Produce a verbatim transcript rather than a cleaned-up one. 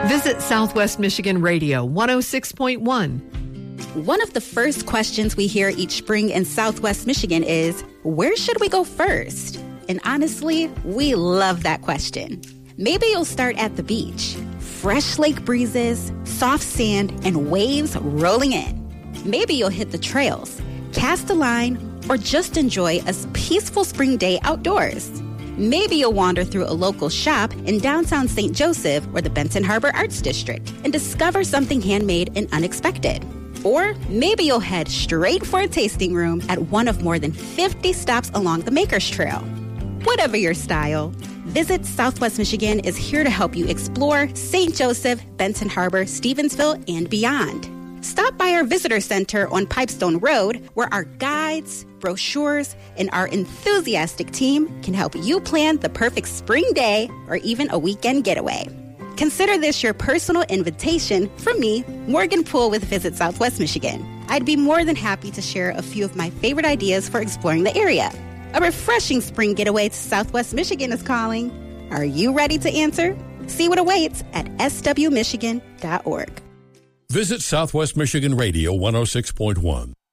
Visit Southwest Michigan Radio one oh six point one. One of the first questions we hear each spring in Southwest Michigan is, where should we go first? And honestly, we love that question. Maybe you'll start at the beach. Fresh lake breezes, soft sand, and waves rolling in. Maybe you'll hit the trails, cast a line, or just enjoy a peaceful spring day outdoors. Maybe you'll wander through a local shop in downtown Saint Joseph or the Benton Harbor Arts District and discover something handmade and unexpected. Or maybe you'll head straight for a tasting room at one of more than fifty stops along the Makers Trail. Whatever your style, Visit Southwest Michigan is here to help you explore Saint Joseph, Benton Harbor, Stevensville, and beyond. Stop by our visitor center on Pipestone Road, where our guides, brochures, and our enthusiastic team can help you plan the perfect spring day or even a weekend getaway. Consider this your personal invitation from me, Morgan Poole with Visit Southwest Michigan. I'd be more than happy to share a few of my favorite ideas for exploring the area. A refreshing spring getaway to Southwest Michigan is calling. Are you ready to answer? See what awaits at s w michigan dot org. Visit Southwest Michigan Radio one oh six point one.